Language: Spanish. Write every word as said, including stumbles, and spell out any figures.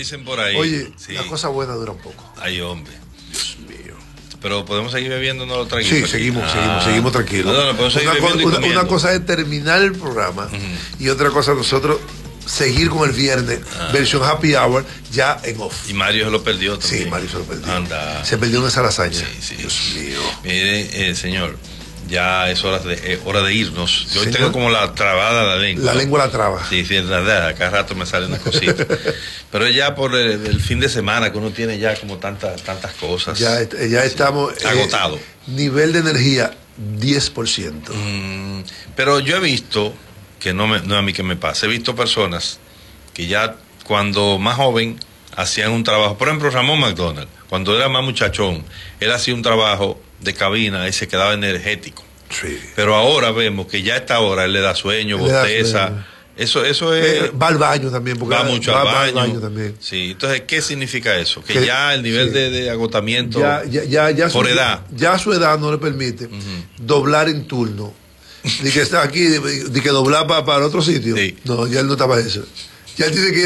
dicen por ahí. Oye, sí. la cosa buena dura un poco. Ay, hombre. Dios mío. Pero podemos seguir bebiendo, no lo Sí, seguimos, ah. seguimos, seguimos tranquilos. No, no, podemos seguir una, bebiendo co y una, una cosa es terminar el programa uh-huh. y otra cosa nosotros seguir con el viernes, ah. versión happy hour, ya en off. Y Mario se lo perdió también. Sí, Mario se lo perdió. Anda. Se perdió en esa lasaña. Sí, sí. Dios mío. Mire, eh, señor, ya es hora de, eh, hora de irnos. Yo hoy Señor, tengo como la trabada la lengua. La lengua la traba. Sí, sí, es verdad. Acá rato me sale una cosita. Pero ya por el, el fin de semana que uno tiene ya como tantas tantas cosas. Ya, ya estamos. Sí. Agotado. Eh, nivel de energía, diez por ciento. Mm, pero yo he visto, que no, me, no es a mí que me pasa, he visto personas que ya cuando más joven hacían un trabajo. Por ejemplo, Ramón McDonald, cuando era más muchachón, él hacía un trabajo de cabina y se quedaba energético. Sí. Pero ahora vemos que ya a esta hora él le da sueño, bosteza. Eso, eso es. Eh, va al baño también, porque va mucho va, al, baño. va al baño también. Sí, entonces, ¿qué significa eso? Que, que ya el nivel sí. de, de agotamiento ya, ya, ya, ya por su, edad. Ya su edad no le permite uh-huh. doblar en turno. De que está aquí, de, de que doblar para, para otro sitio. Sí. No, ya él no estaba eso. Ya él tiene que